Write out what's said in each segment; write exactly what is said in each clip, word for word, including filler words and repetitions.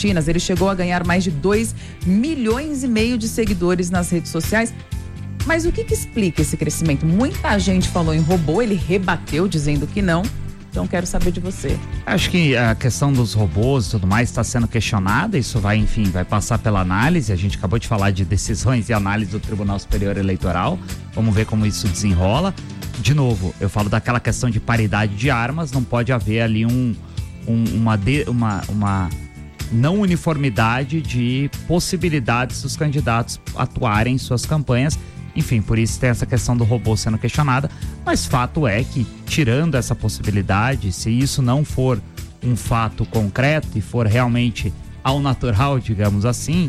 sabatinas, ele chegou a ganhar mais de dois milhões e meio de seguidores nas redes sociais. Mas o que que explica esse crescimento? Muita gente falou em robô, ele rebateu dizendo que não. Então quero saber de você. Acho que a questão dos robôs e tudo mais está sendo questionada, isso vai, enfim, vai passar pela análise. A gente acabou de falar de decisões e análise do Tribunal Superior Eleitoral. Vamos ver como isso desenrola. De novo, eu falo daquela questão de paridade de armas, não pode haver ali um, um, uma, de, uma, uma não uniformidade de possibilidades dos candidatos atuarem em suas campanhas. Enfim, por isso tem essa questão do robô sendo questionada, mas fato é que, tirando essa possibilidade, se isso não for um fato concreto e for realmente ao natural, digamos assim,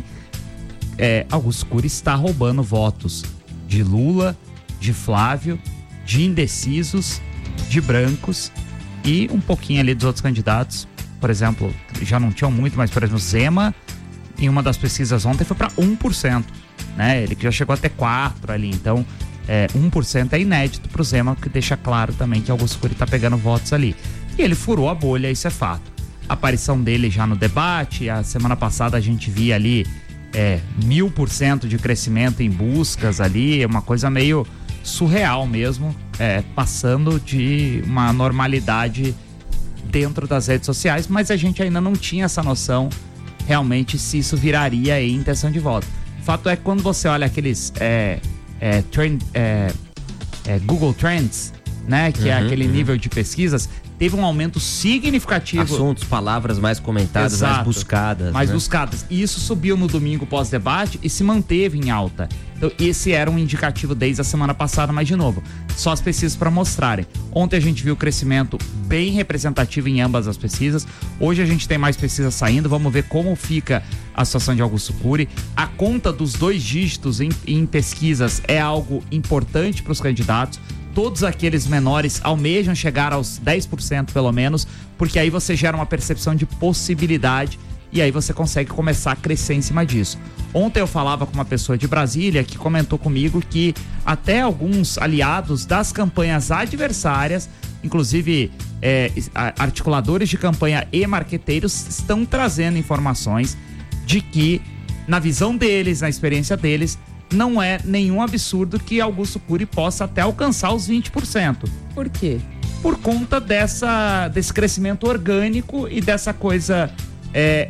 é, Augusto Cury está roubando votos de Lula, de Flávio, de indecisos, de brancos e um pouquinho ali dos outros candidatos. Por exemplo, já não tinham muito, mas por exemplo, Zema, em uma das pesquisas ontem, foi para um por cento. Né? Ele que já chegou até quatro por cento ali, então é, um por cento é inédito pro Zema, que deixa claro também que Augusto Cury tá pegando votos ali. E ele furou a bolha, isso é fato. A aparição dele já no debate, a semana passada a gente via ali é, mil por cento de crescimento em buscas ali, é uma coisa meio surreal mesmo, é, passando de uma normalidade dentro das redes sociais, mas a gente ainda não tinha essa noção realmente se isso viraria em intenção de voto. Fato é que quando você olha aqueles é, é, trend, é, é, Google Trends, né, que uhum, é aquele uhum. nível de pesquisas, teve um aumento significativo. Assuntos, palavras mais comentadas, Exato, mais buscadas. Mais né? buscadas. E isso subiu no domingo pós-debate e se manteve em alta. Então, esse era um indicativo desde a semana passada, mas de novo, só as pesquisas para mostrarem. Ontem a gente viu crescimento bem representativo em ambas as pesquisas. Hoje a gente tem mais pesquisas saindo. Vamos ver como fica a situação de Augusto Cury. A conta dos dois dígitos em, em pesquisas é algo importante para os candidatos. Todos aqueles menores almejam chegar aos dez por cento pelo menos, porque aí você gera uma percepção de possibilidade e aí você consegue começar a crescer em cima disso. Ontem eu falava com uma pessoa de Brasília que comentou comigo que até alguns aliados das campanhas adversárias, inclusive é, articuladores de campanha e marqueteiros, estão trazendo informações de que, na visão deles, na experiência deles, não é nenhum absurdo que Augusto Cury possa até alcançar os vinte por cento. Por quê? Por conta dessa, desse crescimento orgânico e dessa coisa... É,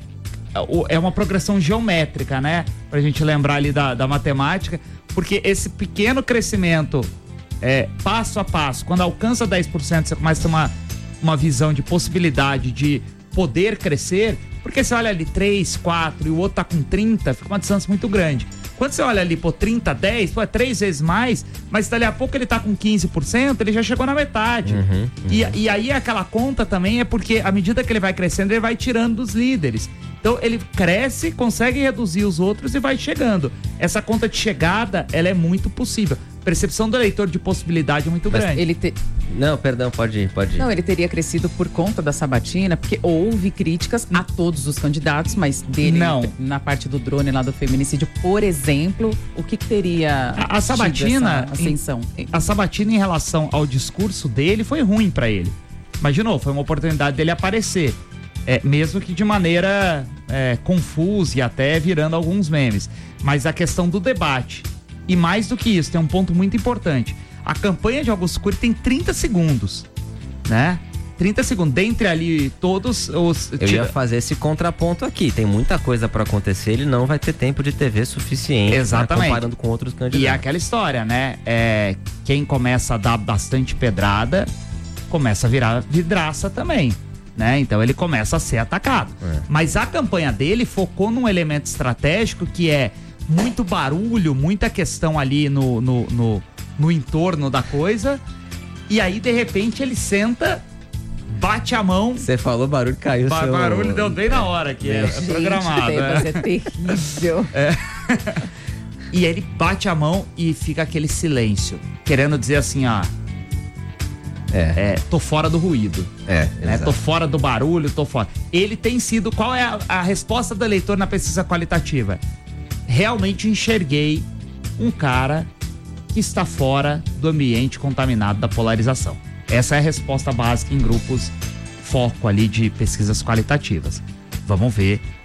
é uma progressão geométrica, né? Pra gente lembrar ali da, da matemática, porque esse pequeno crescimento, é, passo a passo, quando alcança dez por cento, você começa a ter uma, uma visão de possibilidade de poder crescer, porque você olha ali três, quatro e o outro tá com trinta, fica uma distância muito grande. Quando você olha ali, pô, trinta, dez, pô, é três vezes mais, mas dali a pouco ele tá com quinze por cento, ele já chegou na metade. Uhum, uhum. E, e aí aquela conta também é porque, à medida que ele vai crescendo, ele vai tirando dos líderes. Então ele cresce, consegue reduzir os outros e vai chegando. Essa conta de chegada, ela é muito possível. Percepção do eleitor de possibilidade é muito Mas grande. Ele te... Não, perdão, pode ir, pode ir. Não, ele teria crescido por conta da sabatina, porque houve críticas a todos os candidatos, mas dele, não. na parte do drone lá do feminicídio, por exemplo, o que, que teria a, a sabatina, ascensão? Em, a sabatina em relação ao discurso dele foi ruim pra ele. Mas, de novo, foi uma oportunidade dele aparecer. É, mesmo que de maneira é, confusa e até virando alguns memes. Mas a questão do debate. E mais do que isso, tem um ponto muito importante. A campanha de Augusto Cury tem trinta segundos, né? trinta segundos, dentre ali todos os... Eu ia fazer esse contraponto aqui, tem muita coisa pra acontecer, ele não vai ter tempo de T V suficiente. Exatamente. Né, comparando com outros candidatos. E é aquela história, né? É, quem começa a dar bastante pedrada, começa a virar vidraça também, né? Então ele começa a ser atacado. É. Mas a campanha dele focou num elemento estratégico que é muito barulho, muita questão ali no, no, no, no entorno da coisa, e aí de repente ele senta, bate a mão. Você falou barulho, caiu ba- seu... barulho deu bem na hora que é, é programado. Gente, é. é terrível. É. E ele bate a mão e fica aquele silêncio, querendo dizer assim, ó, é, é tô fora do ruído, é, né? Tô fora do barulho, tô fora. Ele tem sido, qual é a, a resposta do eleitor na pesquisa qualitativa? Realmente enxerguei um cara que está fora do ambiente contaminado da polarização. Essa é a resposta básica em grupos foco ali de pesquisas qualitativas. Vamos ver